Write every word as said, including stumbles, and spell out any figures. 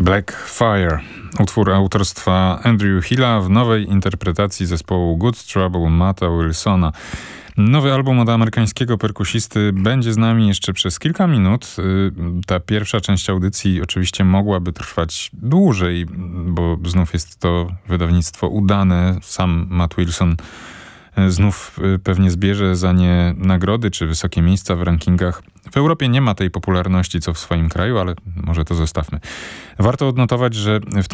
Black Fire, utwór autorstwa Andrew Hilla w nowej interpretacji zespołu Good Trouble Matta Wilsona. Nowy album od amerykańskiego perkusisty będzie z nami jeszcze przez kilka minut. Ta pierwsza część audycji oczywiście mogłaby trwać dłużej, bo znów jest to wydawnictwo udane. Sam Matt Wilson znów pewnie zbierze za nie nagrody czy wysokie miejsca w rankingach. W Europie nie ma tej popularności co w swoim kraju, ale może to zostawmy. Warto odnotować, że w tym